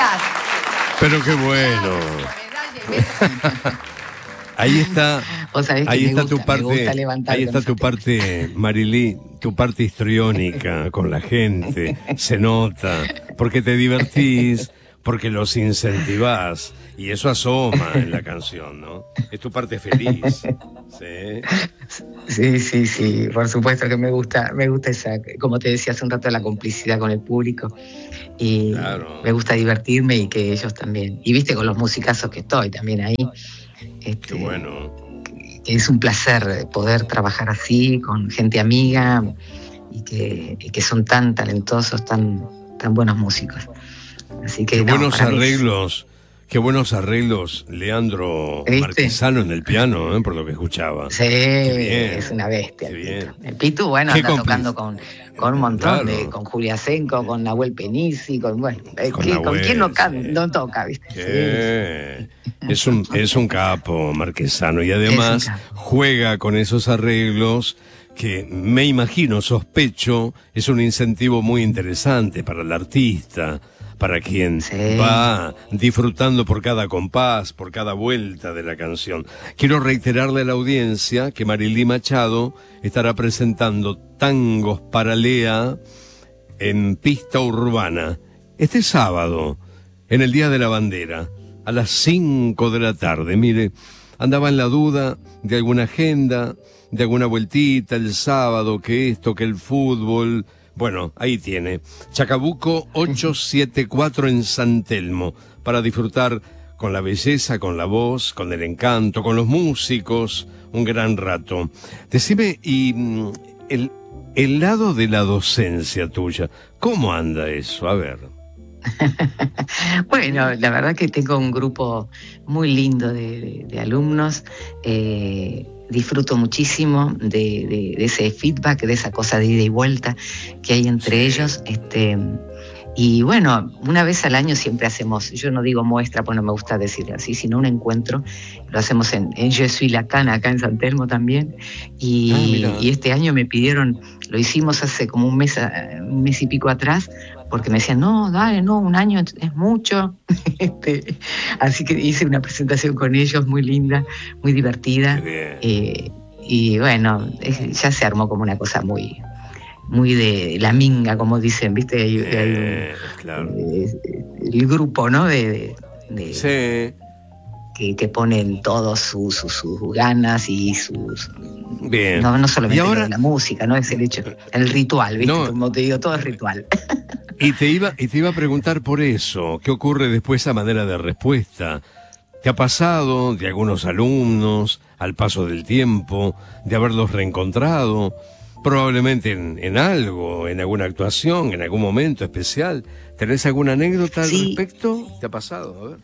gracias. Pero qué bueno. Ahí está tu parte, Marilí, tu parte histriónica con la gente, se nota, porque te divertís, porque los incentivás, y eso asoma en la canción, ¿no? Es tu parte feliz. Sí, por supuesto que me gusta esa, como te decía hace un rato, la complicidad con el público, y claro, me gusta divertirme y que ellos también, y viste con los musicazos que estoy también ahí. Qué bueno. Que es un placer poder trabajar así con gente amiga y que son tan talentosos, tan buenos músicos. Así que qué buenos arreglos, Leandro Marquesano en el piano, por lo que escuchaba. Sí, es una bestia. El Pitu, bueno, anda tocando con un montón con Julia Senko, con Nahuel Penisi, con quién no toca, ¿viste? Sí. Es un capo Marquesano, y además juega con esos arreglos que me imagino, sospecho, es un incentivo muy interesante para el artista, para quien va disfrutando por cada compás, por cada vuelta de la canción. Quiero reiterarle a la audiencia que Marilí Machado estará presentando Tangos para Lea en Pista Urbana este sábado, en el Día de la Bandera, a las 5 de la tarde. Mire, andaba en la duda de alguna agenda, de alguna vueltita el sábado, que esto, que el fútbol. Bueno, ahí tiene, Chacabuco 874 en San Telmo, para disfrutar con la belleza, con la voz, con el encanto, con los músicos, un gran rato. Decime, y el lado de la docencia tuya, ¿cómo anda eso? A ver. Bueno, la verdad que tengo un grupo muy lindo de alumnos. Disfruto muchísimo de ese feedback, de esa cosa de ida y vuelta que hay entre ellos. Y bueno, una vez al año siempre hacemos, yo no digo muestra, pues no me gusta decir así, sino un encuentro. Lo hacemos en Je suis Lacan, acá en San Telmo también. Y este año me pidieron, lo hicimos hace como un mes y pico atrás, porque me decían, no, dale, no, un año es mucho. Así que hice una presentación con ellos muy linda, muy divertida. Y bueno, ya se armó como una cosa muy de la minga, como dicen, ¿viste? Claro. El grupo, ¿no? Sí. Que ponen todos sus ganas y sus... Bien. No solamente ahora, la música, ¿no? Es el hecho, el ritual, ¿viste? No. Como te digo, todo es ritual. Y te iba a preguntar por eso, ¿qué ocurre después a manera de respuesta? ¿Te ha pasado de algunos alumnos, al paso del tiempo, de haberlos reencontrado? Probablemente en algo, en alguna actuación, en algún momento especial. ¿Tenés alguna anécdota al respecto? ¿Te ha pasado? A ver.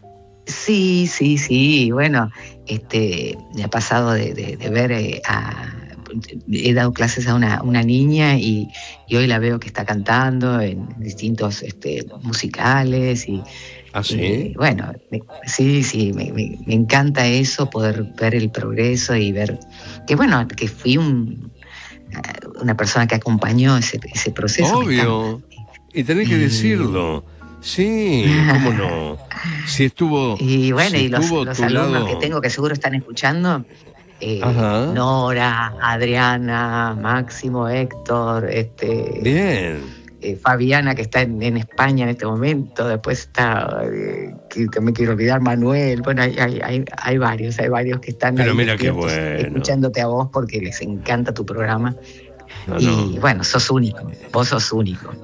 Sí. Bueno, me ha pasado de ver he dado clases a una niña y hoy la veo que está cantando en distintos musicales y... ¿Ah, sí? Bueno, sí, me encanta eso, poder ver el progreso y ver que fui una persona que acompañó ese proceso. Obvio, y tenés que decirlo. Sí, cómo no. Si estuvo. Y bueno, y los alumnos lado... que tengo que seguro están escuchando, Nora, Adriana, Máximo, Héctor, Bien. Fabiana, que está en España en este momento, después está, que me quiero olvidar, Manuel. Bueno, hay varios que están. Pero mira qué bueno, escuchándote a vos porque les encanta tu programa. Bueno, sos único, vos sos único.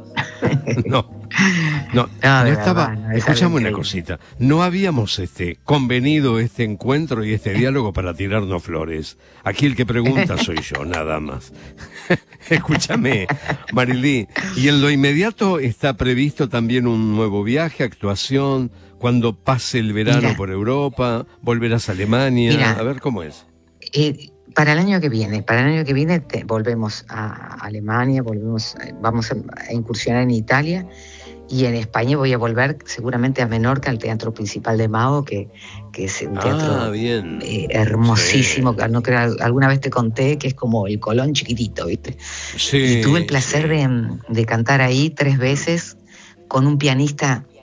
No estaba. Escuchame una cosita. No habíamos convenido este encuentro y este diálogo para tirarnos flores. Aquí el que pregunta soy yo, nada más. Escúchame, Marilí. Y en lo inmediato está previsto también un nuevo viaje, actuación. Cuando pase el verano por Europa, volverás a Alemania. A ver cómo es. Para el año que viene volvemos a Alemania, vamos a incursionar en Italia, y en España voy a volver seguramente a Menorca, al Teatro Principal de Mao, que es un teatro hermosísimo. Sí. No creo, alguna vez te conté que es como el Colón chiquitito, ¿viste? Sí. Y tuve el placer de cantar ahí 3 veces con un pianista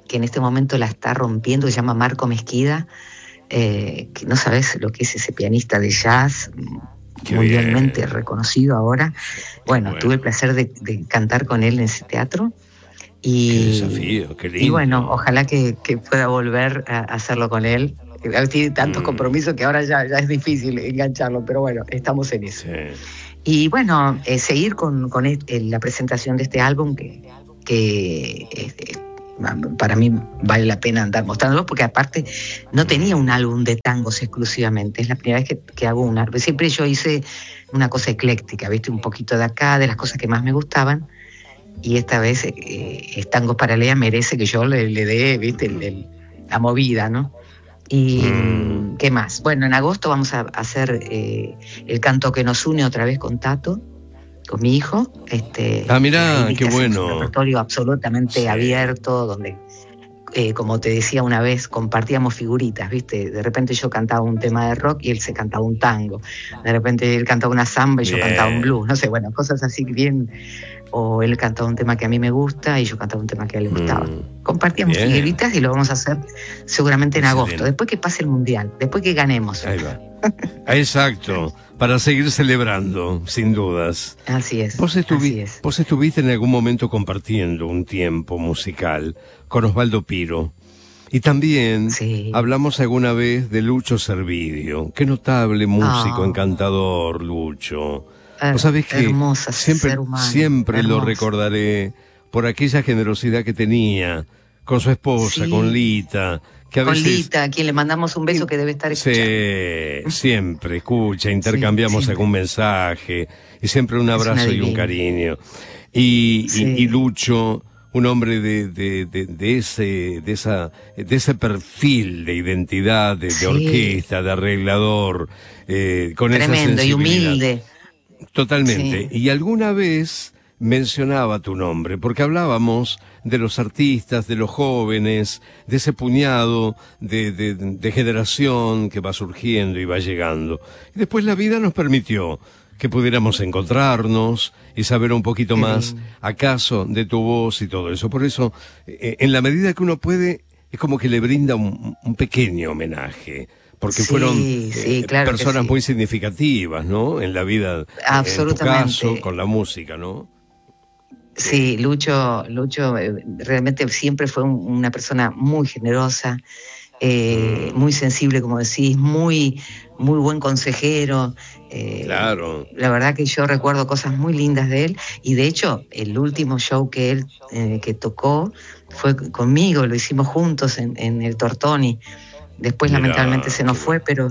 que en este momento la está rompiendo, se llama Marco Mesquida, que no sabes lo que es ese pianista de jazz, mundialmente reconocido ahora. Bueno, tuve el placer de cantar con él en ese teatro. Y, qué desafío, qué lindo. Y bueno, ojalá que pueda volver a hacerlo con él. Tiene tantos compromisos que ahora ya es difícil engancharlo, pero bueno, estamos en eso. Sí. Y bueno, seguir con la presentación de este álbum que para mí vale la pena andar mostrándolo, porque aparte no tenía un álbum de tangos exclusivamente, es la primera vez que hago un álbum. Siempre yo hice una cosa ecléctica, ¿viste? Un poquito de acá, de las cosas que más me gustaban, y esta vez Tangos para Lea merece que yo le dé, ¿viste? La movida, ¿no? Y ¿qué más? Bueno, en agosto vamos a hacer el canto que nos une otra vez con Tato, con mi hijo. Mirá, qué bueno. Un repertorio absolutamente abierto, donde, como te decía una vez, compartíamos figuritas, ¿viste? De repente yo cantaba un tema de rock y él se cantaba un tango. De repente él cantaba una samba y yo cantaba un blues. No sé, bueno, cosas así bien. O él cantaba un tema que a mí me gusta y yo cantaba un tema que a él le gustaba. Compartíamos figuritas y lo vamos a hacer seguramente en agosto, después que pase el Mundial, después que ganemos. Ahí va. Exacto, para seguir celebrando, sin dudas. Así es. Vos estuviste en algún momento compartiendo un tiempo musical con Osvaldo Piro. Y también hablamos alguna vez de Lucho Servideo. Qué notable músico, encantador, Lucho. Vos sabés que siempre lo recordaré por aquella generosidad que tenía con su esposa, con Lita. Que a veces, Lita, a quien le mandamos un beso que debe estar escuchando. Sí, siempre escucha, intercambiamos algún mensaje, y siempre un abrazo y un cariño. Y Lucho, un hombre de ese perfil de identidad, de orquesta, de arreglador, con esa sensibilidad. Tremendo y humilde. Totalmente. Y alguna vez mencionaba tu nombre, porque hablábamos de los artistas, de los jóvenes, de ese puñado de generación que va surgiendo y va llegando. Y después la vida nos permitió que pudiéramos encontrarnos y saber un poquito más, acaso, de tu voz y todo eso. Por eso, en la medida que uno puede, es como que le brinda un pequeño homenaje. Porque fueron claro personas muy significativas, ¿no? En la vida, en tu caso, con la música, ¿no? Sí, Lucho realmente siempre fue una persona muy generosa, muy sensible, como decís, muy buen consejero. Claro. La verdad que yo recuerdo cosas muy lindas de él, y de hecho el último show que él que tocó fue conmigo, lo hicimos juntos en el Tortoni. Después lamentablemente se nos fue, pero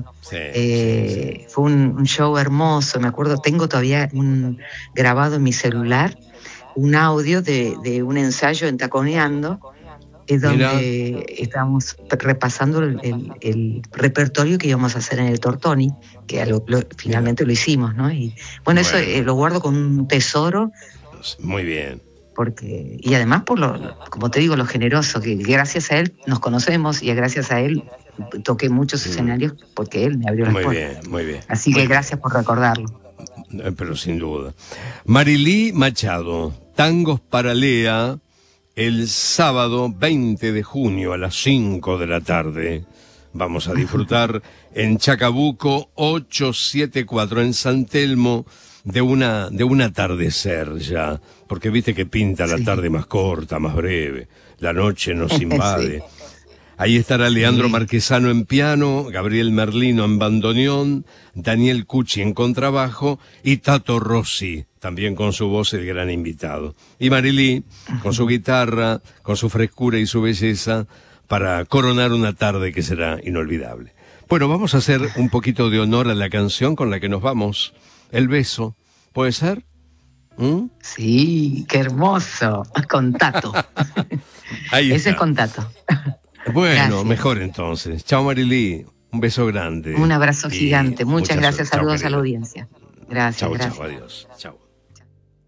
fue un show hermoso. Me acuerdo, tengo todavía grabado en mi celular un audio de un ensayo en Taconeando, donde estábamos repasando el repertorio que íbamos a hacer en el Tortoni, que finalmente lo hicimos, ¿no? Y bueno, eso lo guardo con un tesoro. Muy bien. Y además como te digo, lo generoso, que gracias a él nos conocemos, y gracias a él toqué muchos escenarios, porque él me abrió las puertas. Muy bien. Así que gracias por recordarlo. Pero sin duda. Marilí Machado, Tangos para Lea, el sábado 20 de junio a las 5 de la tarde. Vamos a disfrutar en Chacabuco 874, en San Telmo, de un atardecer ya, porque viste que pinta la tarde más corta, más breve, la noche nos invade. Ahí estará Leandro Marquesano en piano, Gabriel Merlino en bandoneón, Daniel Cucci en contrabajo y Tato Rossi, también con su voz el gran invitado. Y Marilí, con su guitarra, con su frescura y su belleza, para coronar una tarde que será inolvidable. Bueno, vamos a hacer un poquito de honor a la canción con la que nos vamos. El beso, ¿puede ser? Sí, qué hermoso. Con Tato. Ahí está. Ese es con Tato. Bueno, gracias. Mejor entonces. Chao, Marilí. Un beso grande. Un abrazo gigante. Muchas gracias. Saludos a la audiencia. Gracias. Chao, adiós. Chao.